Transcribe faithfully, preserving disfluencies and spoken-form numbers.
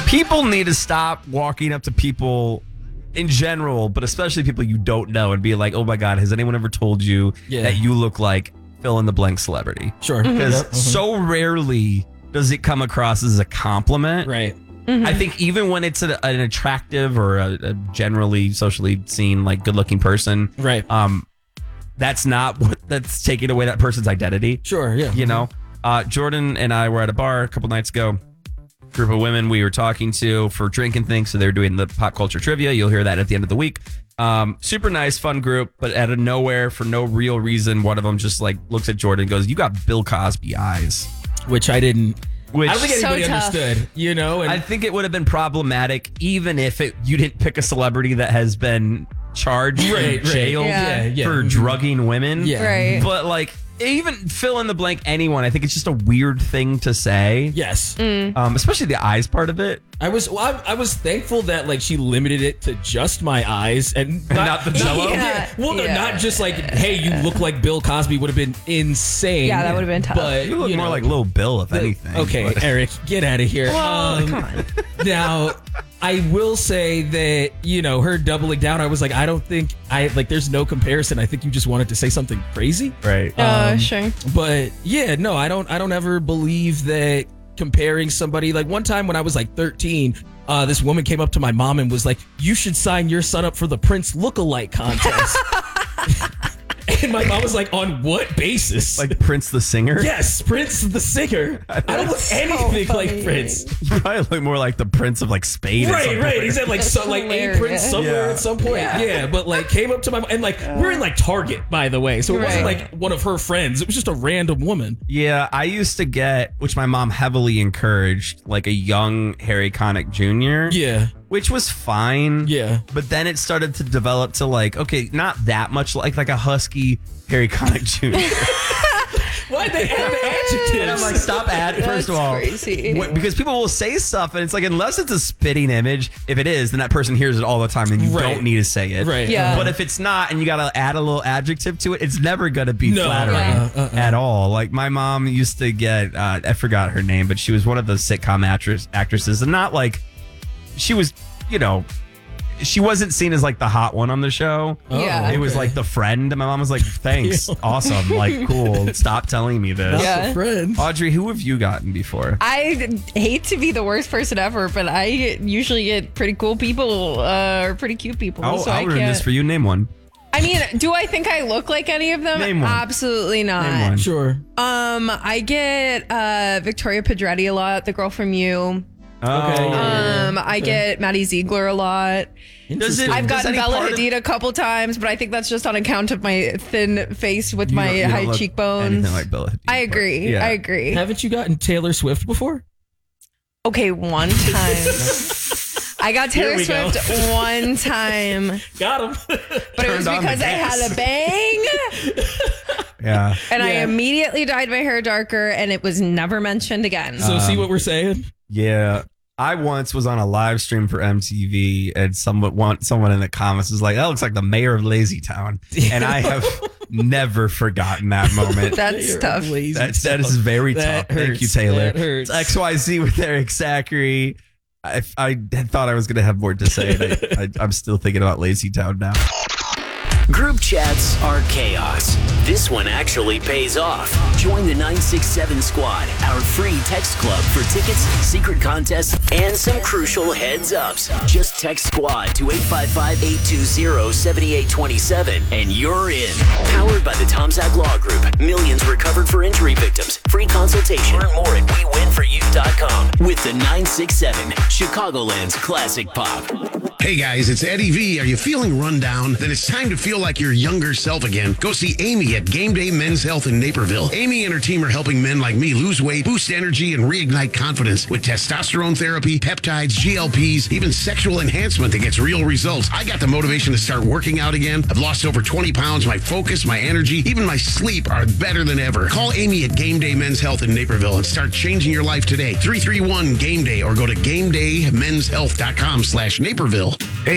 People need to stop walking up to people in general, but especially people you don't know and be like, oh my God, has anyone ever told you yeah. that you look like fill in the blank celebrity? Sure. Because Yep. Mm-hmm. so rarely does it come across as a compliment. Right. Mm-hmm. I think even when it's a, an attractive or a, a generally socially seen like good looking person, right? Um, that's not what that's taking away that person's identity. Sure, yeah. You know, uh, Jordan and I were at a bar a couple nights ago. Group of women we were talking to for drinking things, so they're doing the pop culture trivia. You'll hear that at the end of the week. Um, super nice, fun group, but out of nowhere, for no real reason, one of them just like looks at Jordan and goes, "You got Bill Cosby eyes," which I didn't. Which I don't think anybody so understood, you know? And I think it would have been problematic even if it you didn't pick a celebrity that has been charged right, and jailed right. Yeah, yeah. for drugging women. Yeah. Right. But like, even fill in the blank anyone, I think it's just a weird thing to say. Yes. Um, especially the eyes part of it. I was well, I, I was thankful that like she limited it to just my eyes and not, not the jello? Yeah. Well, no, Yeah. not just like, hey, you look like Bill Cosby would have been insane. Yeah, that would have been tough. But You look you more know, like Lil Bill, if the- anything. Okay, but- Eric, get out of here. Well, Um, come on. Now, I will say that, you know, her doubling down, I was like, I don't think I like there's no comparison. I think you just wanted to say something crazy. Right. Uh, Um, sure. But yeah, no, I don't I don't ever believe that comparing somebody, like one time when I was like thirteen, uh, this woman came up to my mom and was like, you should sign your son up for the Prince lookalike contest. And my mom was like, on what basis? Like Prince the singer? yes, Prince the singer. I don't look anything like funny. Prince. You probably look more like the Prince of like Spain. or Right, something. right. He said like so, like a hilarious. Prince somewhere Yeah. at some point. Yeah. Yeah. but like came up to my and like we're in like Target, by the way, so it wasn't Right. like one of her friends. It was just a random woman. Yeah, I used to get, which my mom heavily encouraged, like a young Harry Connick Junior Yeah, which was fine. yeah. But then it started to develop to like, okay, not that much like like a husky Harry Connick Junior Why'd they add the adjectives? And I'm like, stop at first of That's all. crazy. Wh- Because people will say stuff and it's like, unless it's a spitting image, if it is, then that person hears it all the time and you Right. don't need to say it. Right. Yeah. But if it's not and you got to add a little adjective to it, it's never going to be No, flattering uh-uh, uh-uh. at all. Like my mom used to get, uh, I forgot her name, but she was one of the sitcom actress, actresses and not like, she was, you know, she wasn't seen as like the hot one on the show. Oh, Yeah. It was okay. like the friend. And my mom was like, thanks. Awesome. Like, cool. Stop telling me this. Yeah. That's a friend. Audrey, who have you gotten before? I hate to be the worst person ever, but I usually get pretty cool people uh, or pretty cute people. I'll, so I'll I ruin can't. this for you. Name one. I mean, do I think I look like any of them? Name one. Absolutely not. Name one. Sure. Um, I get uh, Victoria Pedretti a lot, the girl from You. Oh. Okay, yeah. Um, I get Maddie Ziegler a lot. Does it- I've does gotten any Bella part of- Hadid a couple times, but I think that's just on account of my thin face with You my don't- you don't high look cheekbones. Anything like Bella Hadid, I but- agree. Yeah. I agree. Haven't you gotten Taylor Swift before? Okay, one time. I got Here Taylor we go. Swift one time, Got him. but it was Turned on the because I gas. had a bang Yeah. and I Yeah. immediately dyed my hair darker and it was never mentioned again. So see what we're saying? Yeah. I once was on a live stream for M T V and someone want someone in the comments was like, that looks like the mayor of Lazy Town. And I have never forgotten that moment. That's You're tough. lazy. That's, that is very That tough. Thank hurts. you, Taylor. That hurts. It's X Y Z with Eric Zachary. I, I had thought I was going to have more to say. And I, I, I'm still thinking about Lazy Town now. Group chats are chaos. This one actually pays off. Join the nine six seven Squad, our free text club for tickets, secret contests, and some crucial heads ups. Just text Squad to eight five five, eight two zero, seven eight two seven and you're in. Powered by the Tom Zach Law Group. Millions recovered for injury victims. Free consultation. Learn more at we win for you dot com. With the nine six seven, Chicagoland's classic pop. Hey guys, it's Eddie V. Are you feeling run down? Then it's time to feel like your younger self again. Go see Amy at Game Day Men's Health in Naperville. Amy and her team are helping men like me lose weight, boost energy, and reignite confidence with testosterone therapy, peptides, G L Ps, even sexual enhancement that gets real results. I got the motivation to start working out again. I've lost over twenty pounds. My focus, my energy, even my sleep are better than ever. Call Amy at Game Day Men's Health in Naperville and start changing your life today. three three one game day or go to game day men's health dot com slash Naperville.